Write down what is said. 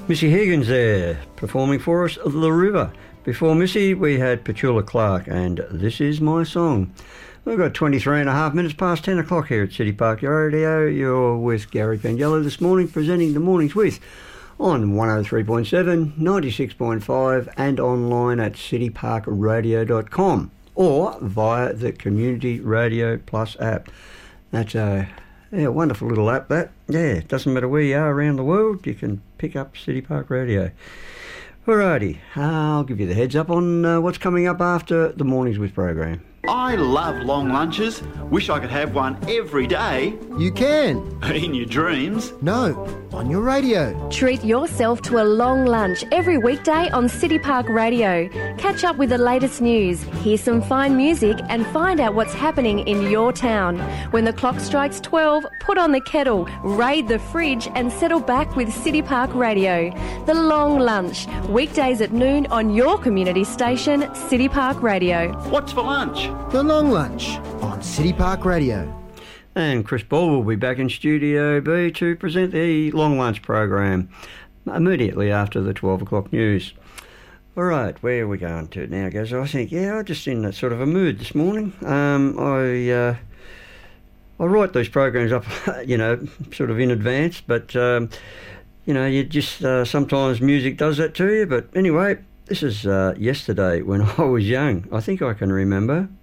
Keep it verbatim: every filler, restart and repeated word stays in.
Missy Higgins there, performing for us, The River. Before Missy, we had Petula Clark, and This Is My Song. We've got twenty-three and a half minutes past ten o'clock here at City Park Radio. You're with Gary Pengello this morning, presenting the Mornings With on one oh three point seven, ninety-six point five, and online at city park radio dot com or via the Community Radio Plus app. That's a yeah, wonderful little app, that. Yeah, it doesn't matter where you are around the world, you can pick up City Park Radio. Alrighty, I'll give you the heads up on uh, what's coming up after the Mornings With program. I love long lunches. Wish I could have one every day. You can. In your dreams. No, on your radio. Treat yourself to a long lunch every weekday on City Park Radio. Catch up with the latest news, hear some fine music and find out what's happening in your town. When the clock strikes twelve, put on the kettle, raid the fridge and settle back with City Park Radio. The Long Lunch, weekdays at noon on your community station, City Park Radio. What's for lunch? The Long Lunch on City Park Radio. And Chris Ball will be back in Studio B to present the Long Lunch program immediately after the twelve o'clock news. All right, where are we going to now, guys? I think, yeah, I'm just in that sort of a mood this morning. Um, I uh, I write these programs up, you know, sort of in advance, but, um, you know, you just, uh, sometimes music does that to you. But anyway, this is uh, yesterday when I was young. I think I can remember.